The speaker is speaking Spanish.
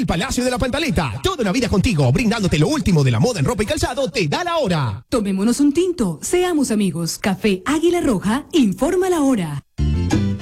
El Palacio de la Pantaleta. Toda una vida contigo, brindándote lo último de la moda en ropa y calzado, te da la hora. Tomémonos un tinto, seamos amigos. Café Águila Roja, informa la hora.